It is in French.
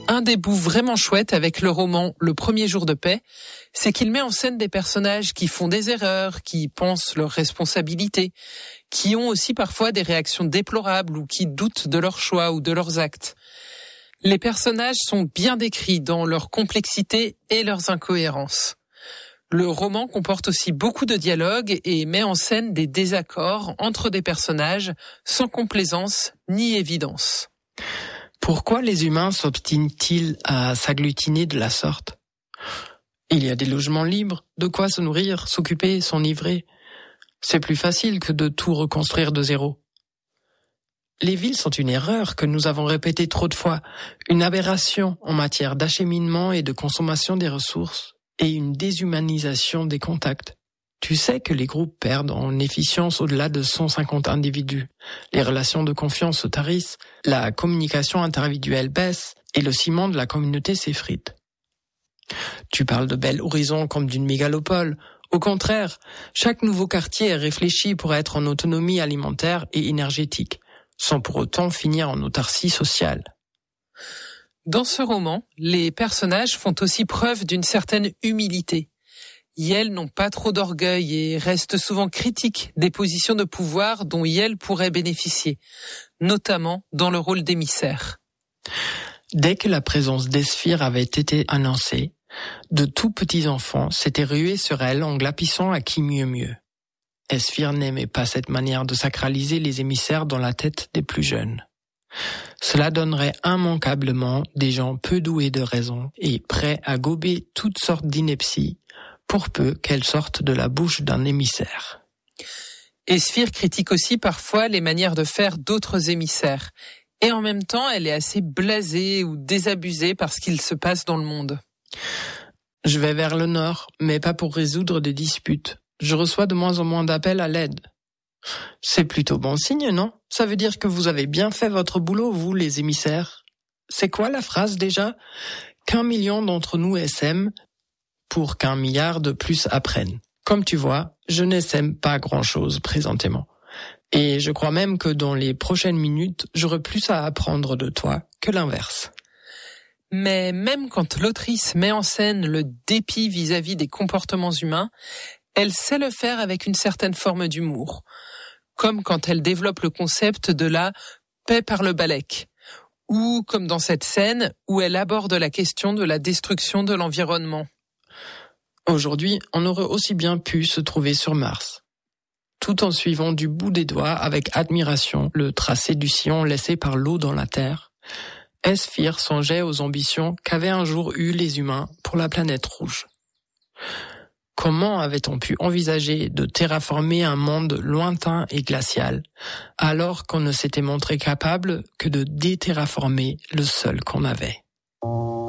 Un des bouts vraiment chouettes avec le roman Le premier jour de paix, c'est qu'il met en scène des personnages qui font des erreurs, qui pensent leurs responsabilités, qui ont aussi parfois des réactions déplorables ou qui doutent de leurs choix ou de leurs actes. Les personnages sont bien décrits dans leur complexité et leurs incohérences. Le roman comporte aussi beaucoup de dialogues et met en scène des désaccords entre des personnages sans complaisance ni évidence. Pourquoi les humains s'obstinent-ils à s'agglutiner de la sorte ? Il y a des logements libres, de quoi se nourrir, s'occuper, s'enivrer. C'est plus facile que de tout reconstruire de zéro. Les villes sont une erreur que nous avons répétée trop de fois, une aberration en matière d'acheminement et de consommation des ressources, et une déshumanisation des contacts. Tu sais que les groupes perdent en efficience au-delà de 150 individus. Les relations de confiance se tarissent, la communication interindividuelle baisse, et le ciment de la communauté s'effrite. Tu parles de bel horizon comme d'une mégalopole. Au contraire, chaque nouveau quartier est réfléchi pour être en autonomie alimentaire et énergétique, sans pour autant finir en autarcie sociale. Dans ce roman, les personnages font aussi preuve d'une certaine humilité. Yel n'ont pas trop d'orgueil et restent souvent critiques des positions de pouvoir dont Yel pourrait bénéficier, notamment dans le rôle d'émissaire. Dès que la présence d'Esphir avait été annoncée, de tout petits enfants s'étaient rués sur elle en glapissant à qui mieux. Esphir n'aimait pas cette manière de sacraliser les émissaires dans la tête des plus jeunes. Cela donnerait immanquablement des gens peu doués de raison et prêts à gober toutes sortes d'inepties pour peu qu'elles sortent de la bouche d'un émissaire. Esphir critique aussi parfois les manières de faire d'autres émissaires. Et en même temps, elle est assez blasée ou désabusée par ce qu'il se passe dans le monde. Je vais vers le nord, mais pas pour résoudre des disputes. Je reçois de moins en moins d'appels à l'aide. C'est plutôt bon signe, non ? Ça veut dire que vous avez bien fait votre boulot, vous, les émissaires. C'est quoi la phrase déjà ? Qu'1 million d'entre nous essaiment pour qu'1 milliard de plus apprennent. Comme tu vois, je n'essaime pas grand-chose présentement. Et je crois même que dans les prochaines minutes, j'aurai plus à apprendre de toi que l'inverse. Mais même quand l'autrice met en scène le dépit vis-à-vis des comportements humains, elle sait le faire avec une certaine forme d'humour. Comme quand elle développe le concept de la paix par le balèque. Ou comme dans cette scène où elle aborde la question de la destruction de l'environnement. Aujourd'hui, on aurait aussi bien pu se trouver sur Mars. Tout en suivant du bout des doigts avec admiration le tracé du sillon laissé par l'eau dans la Terre, Esphir songeait aux ambitions qu'avaient un jour eues les humains pour la planète rouge. Comment avait-on pu envisager de terraformer un monde lointain et glacial, alors qu'on ne s'était montré capable que de déterraformer le seul qu'on avait ?